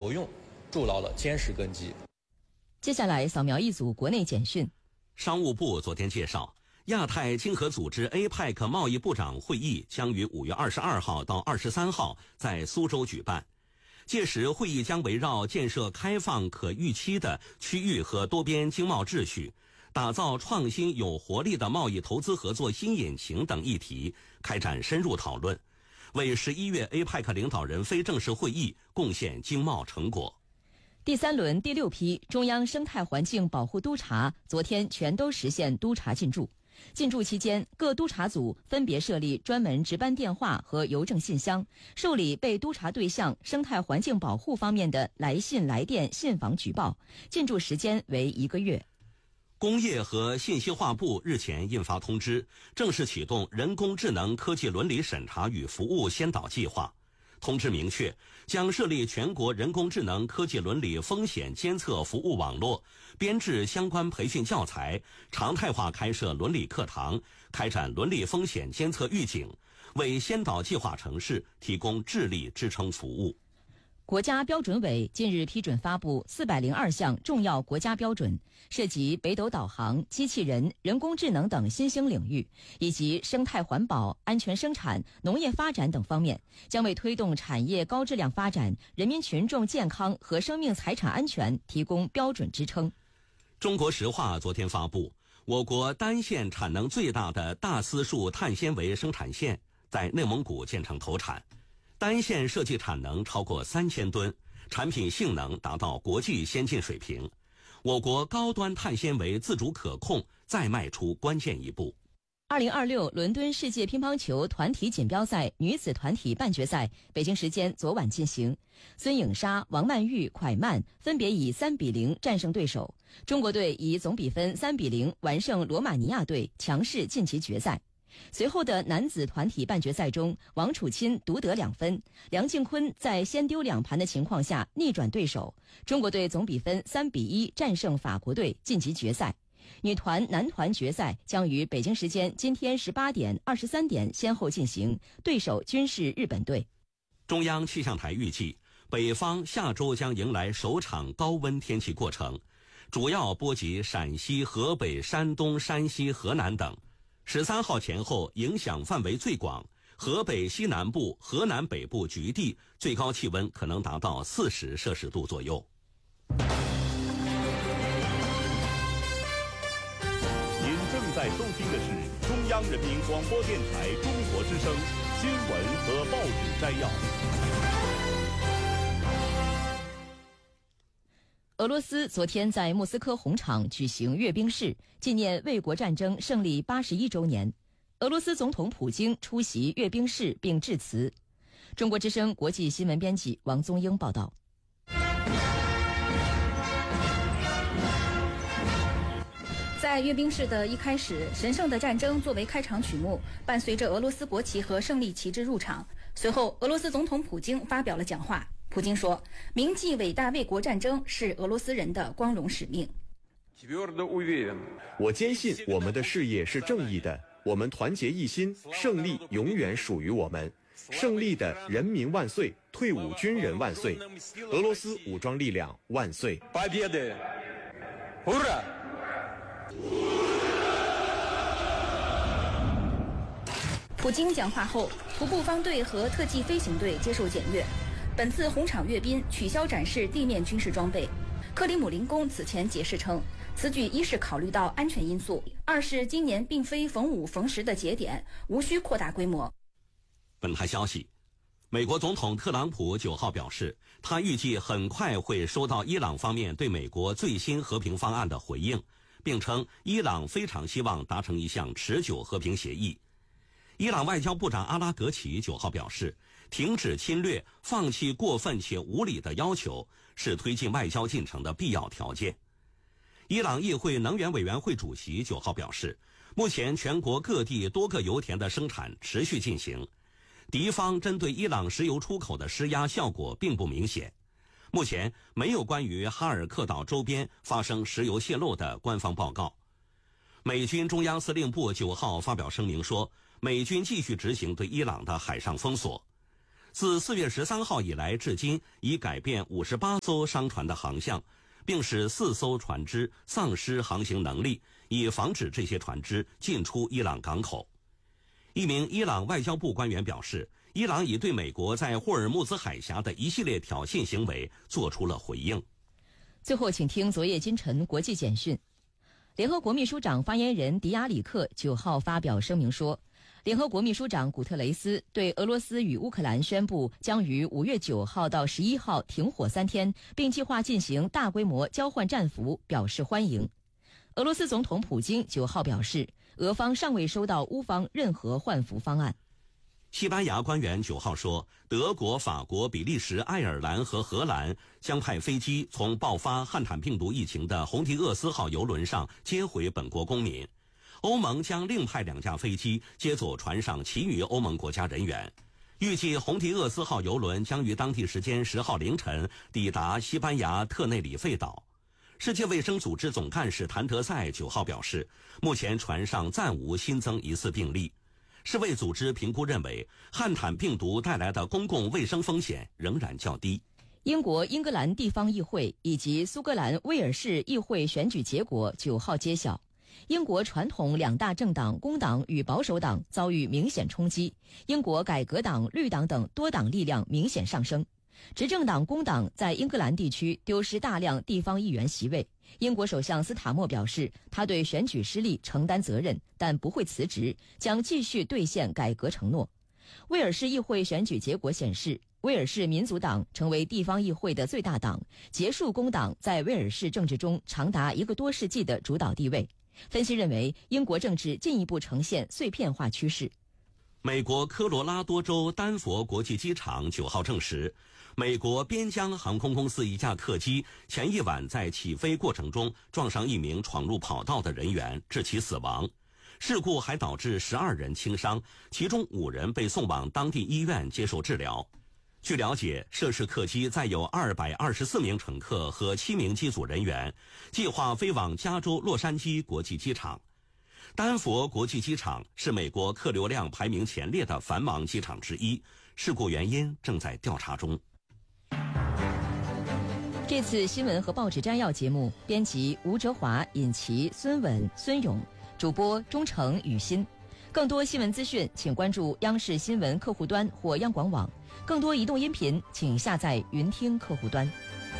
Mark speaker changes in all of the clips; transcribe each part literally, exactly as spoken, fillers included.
Speaker 1: 不用，筑牢了坚实根基。
Speaker 2: 接下来扫描一组国内简讯。
Speaker 3: 商务部昨天介绍，亚太经合组织 A P E C 贸易部长会议将于五月二十二号到二十三号在苏州举办。届时，会议将围绕建设开放可预期的区域和多边经贸秩序，打造创新有活力的贸易投资合作新引擎等议题开展深入讨论，为十一月 A P E C 领导人非正式会议贡献经贸成果。
Speaker 2: 第三轮第六批中央生态环境保护督察昨天全都实现督查进驻。进驻期间，各督查组分别设立专门值班电话和邮政信箱，受理被督查对象生态环境保护方面的来信、来电、信访举报，进驻时间为一个月。
Speaker 3: 工业和信息化部日前印发通知，正式启动人工智能科技伦理审查与服务先导计划。通知明确，将设立全国人工智能科技伦理风险监测服务网络，编制相关培训教材，常态化开设伦理课堂，开展伦理风险监测预警，为先导计划城市提供智力支撑服务。
Speaker 2: 国家标准委近日批准发布四百零二项重要国家标准，涉及北斗导航、机器人、人工智能等新兴领域，以及生态环保、安全生产、农业发展等方面，将为推动产业高质量发展、人民群众健康和生命财产安全提供标准支撑。
Speaker 3: 中国石化昨天发布，我国单线产能最大的大丝树碳纤维生产线在内蒙古建成投产。单线设计产能超过三千吨，产品性能达到国际先进水平，我国高端碳纤维自主可控再迈出关键一步。
Speaker 2: 二零二六伦敦世界乒乓球团体锦标赛女子团体半决赛，北京时间昨晚进行，孙颖莎、王曼玉、蒯曼分别以三比零战胜对手，中国队以总比分三比零完胜罗马尼亚队，强势晋级决赛。随后的男子团体半决赛中，王楚钦独得两分，梁靖昆在先丢两盘的情况下逆转对手，中国队总比分三比一战胜法国队，晋级决赛。女团、男团决赛将于北京时间今天十八点、二十三点先后进行，对手均是日本队。
Speaker 3: 中央气象台预计，北方下周将迎来首场高温天气过程，主要波及陕西、河北、山东、山西、河南等。十三号前后影响范围最广，河北西南部、河南北部局地最高气温可能达到四十摄氏度左右。
Speaker 4: 您正在收听的是中央人民广播电台中国之声新闻和报纸摘要。
Speaker 2: 俄罗斯昨天在莫斯科红场举行阅兵式，纪念卫国战争胜利八十一周年。俄罗斯总统普京出席阅兵式并致辞。中国之声国际新闻编辑王宗英报道。
Speaker 5: 在阅兵式的一开始，神圣的战争作为开场曲目，伴随着俄罗斯国旗和胜利旗帜入场。随后，俄罗斯总统普京发表了讲话。普京说，铭记伟大卫国战争是俄罗斯人的光荣使命。
Speaker 6: 我坚信我们的事业是正义的，我们团结一心，胜利永远属于我们。胜利的人民万岁，退伍军人万岁，俄罗斯武装力量万岁。
Speaker 5: 普京讲话后，徒步方队和特技飞行队接受检阅。本次红场阅兵取消展示地面军事装备。克里姆林宫此前解释称，此举一是考虑到安全因素，二是今年并非逢五逢十的节点，无需扩大规模。
Speaker 3: 本台消息，美国总统特朗普九号表示，他预计很快会收到伊朗方面对美国最新和平方案的回应，并称伊朗非常希望达成一项持久和平协议。伊朗外交部长阿拉格齐九号表示，停止侵略、放弃过分且无理的要求是推进外交进程的必要条件。伊朗议会能源委员会主席九号表示，目前全国各地多个油田的生产持续进行，敌方针对伊朗石油出口的施压效果并不明显。目前没有关于哈尔克岛周边发生石油泄漏的官方报告。美军中央司令部九号发表声明说，美军继续执行对伊朗的海上封锁。 自四月十三号以来至今，已改变五十八艘商船的航向，并使四艘船只丧失航行能力，以防止这些船只进出伊朗港口。一名伊朗外交部官员表示，伊朗已对美国在霍尔木兹海峡的一系列挑衅行为做出了回应。
Speaker 2: 最后，请听昨夜今晨国际简讯。联合国秘书长发言人迪亚里克九号发表声明说，联合国秘书长古特雷斯对俄罗斯与乌克兰宣布将于五月九号到十一号停火三天，并计划进行大规模交换战俘表示欢迎。俄罗斯总统普京九号表示，俄方尚未收到乌方任何换俘方案。
Speaker 3: 西班牙官员九号说，德国、法国、比利时、爱尔兰和荷兰将派飞机从爆发汉坦病毒疫情的红提厄斯号邮轮上接回本国公民。欧盟将另派两架飞机接走船上其余欧盟国家人员。预计红提厄斯号邮轮将于当地时间十号凌晨抵达西班牙特内里费岛。世界卫生组织总干事谭德赛九号表示，目前船上暂无新增疑似病例。世卫组织评估认为，汉坦病毒带来的公共卫生风险仍然较低。
Speaker 2: 英国英格兰地方议会以及苏格兰威尔士议会选举结果九号揭晓。英国传统两大政党工党与保守党遭遇明显冲击，英国改革党、绿党等多党力量明显上升。执政党工党在英格兰地区丢失大量地方议员席位。英国首相斯塔默表示，他对选举失利承担责任，但不会辞职，将继续兑现改革承诺。威尔士议会选举结果显示，威尔士民族党成为地方议会的最大党，结束工党在威尔士政治中长达一个多世纪的主导地位。分析认为，英国政治进一步呈现碎片化趋势。
Speaker 3: 美国科罗拉多州丹佛国际机场九号证实，美国边疆航空公司一架客机前一晚在起飞过程中撞上一名闯入跑道的人员，致其死亡。事故还导致十二人轻伤，其中五人被送往当地医院接受治疗。据了解，涉事客机载有二百二十四名乘客和七名机组人员，计划飞往加州洛杉矶国际机场。丹佛国际机场是美国客流量排名前列的繁忙机场之一，事故原因正在调查中。
Speaker 2: 这次新闻和报纸摘要节目，编辑吴哲华、尹奇、孙稳、孙勇，主播钟诚、雨欣。更多新闻资讯，请关注央视新闻客户端或央广网。更多移动音频，请下载云听客户端。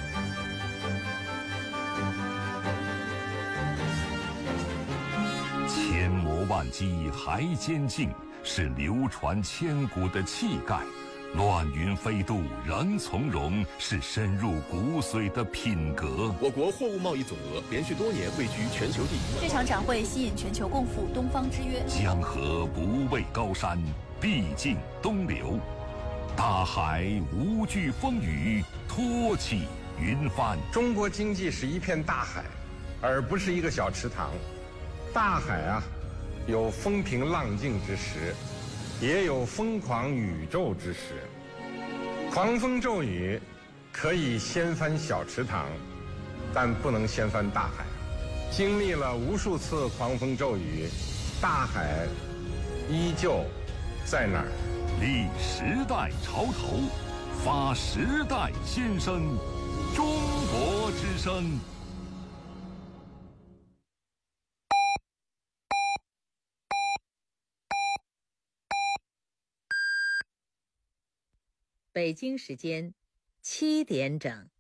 Speaker 7: 千磨万击还坚劲，是流传千古的气概；乱云飞渡仍从容，是深入骨髓的品格。
Speaker 6: 我国货物贸易总额连续多年位居全球第一。
Speaker 5: 这场展会吸引全球共赴东方之约。
Speaker 7: 江河不畏高山，必尽东流；大海无惧风雨，托起云帆。
Speaker 8: 中国经济是一片大海，而不是一个小池塘。大海啊，有风平浪静之时，也有疯狂宇宙之时。狂风骤雨可以掀翻小池塘，但不能掀翻大海。经历了无数次狂风骤雨，大海依旧在那儿。
Speaker 7: 立时代潮头，发时代先声，中国之声。
Speaker 9: 北京时间七点整。